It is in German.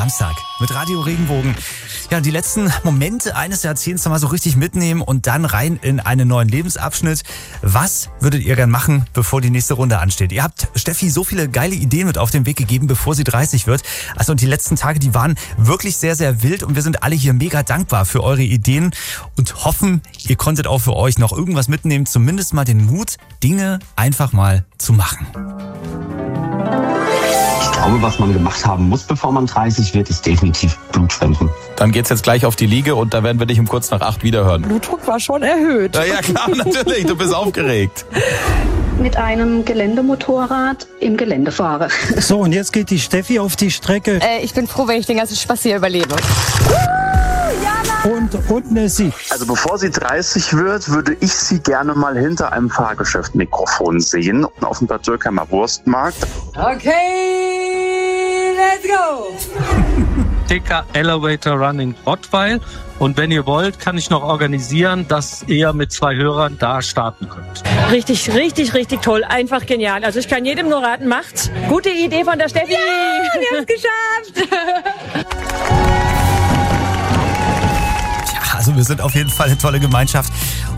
Samstag mit Radio Regenbogen. Ja, die letzten Momente eines Jahrzehnts nochmal so richtig mitnehmen und dann rein in einen neuen Lebensabschnitt. Was würdet ihr gern machen, bevor die nächste Runde ansteht? Ihr habt Steffi so viele geile Ideen mit auf den Weg gegeben, bevor sie 30 wird. Also und die letzten Tage, die waren wirklich sehr, sehr wild und wir sind alle hier mega dankbar für eure Ideen und hoffen, ihr konntet auch für euch noch irgendwas mitnehmen, zumindest mal den Mut, Dinge einfach mal zu machen. Ich glaube, was man gemacht haben muss, bevor man 30 wird, ist definitiv Blutspenden. Dann geht's jetzt gleich auf die Liege und da werden wir dich um kurz nach 8 wiederhören. Blutdruck war schon erhöht. Ja klar, natürlich, du bist aufgeregt. Mit einem Geländemotorrad im Gelände fahre. So, und jetzt geht die Steffi auf die Strecke. Ich bin froh, wenn ich den ganzen Spaß hier überlebe. Und Nessie. Also bevor sie 30 wird, würde ich sie gerne mal hinter einem Fahrgeschäft-Mikrofon sehen, auf dem Bad Dürkheimer Wurstmarkt. Okay, let's go! Dicker Elevator Run in Rottweil. Und wenn ihr wollt, kann ich noch organisieren, dass ihr mit 2 Hörern da starten könnt. Richtig, richtig, richtig toll. Einfach genial. Also ich kann jedem nur raten, macht's. Gute Idee von der Steffi. Ja, wir haben es geschafft. Also wir sind auf jeden Fall eine tolle Gemeinschaft